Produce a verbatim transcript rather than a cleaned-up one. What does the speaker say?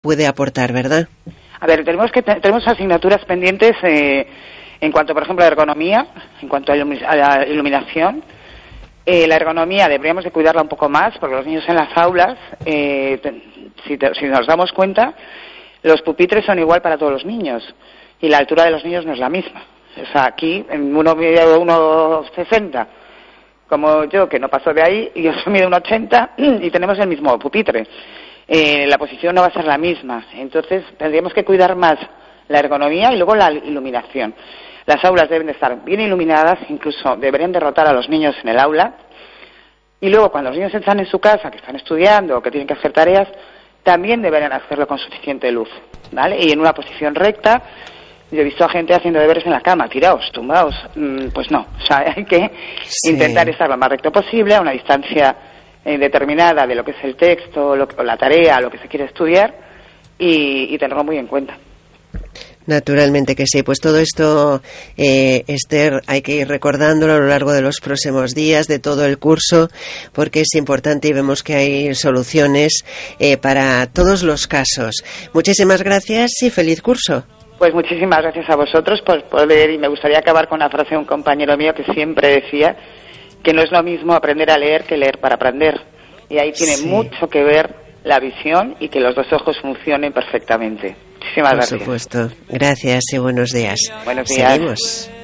puede aportar, ¿verdad? A ver, tenemos que tenemos asignaturas pendientes eh, en cuanto, por ejemplo, a ergonomía, en cuanto a, ilumi- a la iluminación. Eh, la ergonomía deberíamos de cuidarla un poco más, porque los niños en las aulas, eh, te, si, te, si nos damos cuenta, los pupitres son igual para todos los niños y la altura de los niños no es la misma. O sea, aquí, en uno mide uno sesenta, como yo, que no paso de ahí, y otro mide uno ochenta y tenemos el mismo pupitre. Eh, la posición no va a ser la misma. Entonces, tendríamos que cuidar más la ergonomía y luego la iluminación. Las aulas deben de estar bien iluminadas, incluso deberían de rotar a los niños en el aula. Y luego, cuando los niños están en su casa, que están estudiando o que tienen que hacer tareas, también deberían hacerlo con suficiente luz, ¿vale? Y en una posición recta. Yo he visto a gente haciendo deberes en la cama, tirados, tumbados. Mm, pues no, o sea, hay que sí. intentar estar lo más recto posible, a una distancia eh, determinada de lo que es el texto, lo, o la tarea, lo que se quiere estudiar, y, y tenerlo muy en cuenta. Naturalmente que sí. Pues todo esto, eh, Esther, hay que ir recordándolo a lo largo de los próximos días, de todo el curso, porque es importante y vemos que hay soluciones eh, para todos los casos. Muchísimas gracias y feliz curso. Pues muchísimas gracias a vosotros por poder, y me gustaría acabar con una frase de un compañero mío que siempre decía que no es lo mismo aprender a leer que leer para aprender. Y ahí tiene sí. mucho que ver la visión y que los dos ojos funcionen perfectamente. Muchísimas Por gracias. supuesto. Gracias y buenos días. Buenos días. Seguimos.